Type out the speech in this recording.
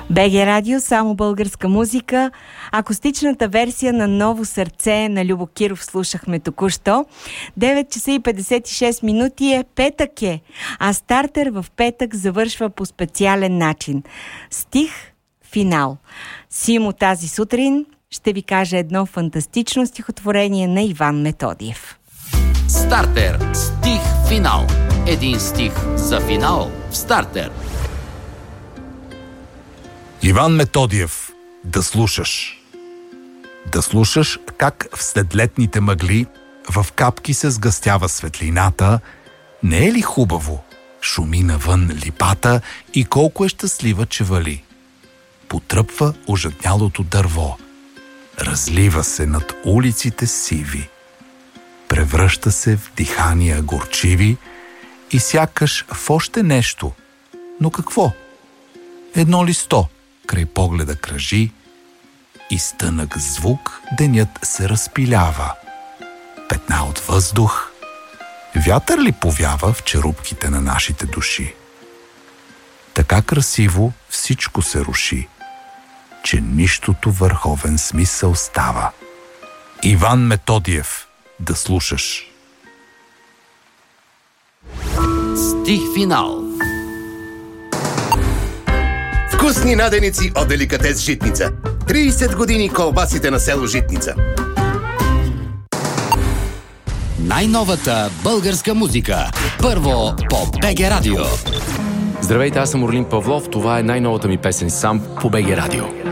БГ Радио, само българска музика. Акустичната версия на Ново сърце на Любо Киров слушахме току-що. 9 часа и 56 минути е, петък е, а стартер в петък завършва по специален начин. Стих, финал. Симо тази сутрин ще ви каже едно фантастично стихотворение на Иван Методиев. Стартер, стих, финал. Един стих за финал в стартер. Иван Методиев, да слушаш. Да слушаш как в следлетните мъгли в капки се сгъстява светлината. Не е ли хубаво? Шуми навън липата и колко е щастлива, че вали. Потръпва ожаднялото дърво. Разлива се над улиците сиви. Превръща се в дихания горчиви и сякаш в още нещо. Но какво? Едно ли 100 край погледа кръжи и с тънък звук денят се разпилява. Петна от въздух, вятър ли повява в черупките на нашите души? Така красиво всичко се руши, че нищото върховен смисъл става. Иван Методиев, да слушаш. Стих, финал. Вкусни наденици от деликатес Житница. 30 години колбасите на село Житница. Най-новата българска музика. Първо по БГ Радио. Здравейте, аз съм Орлин Павлов. Това е най-новата ми песен сам по БГ Радио.